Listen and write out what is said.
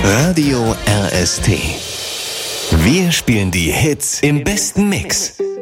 Radio RST. Wir spielen die Hits im besten Mix.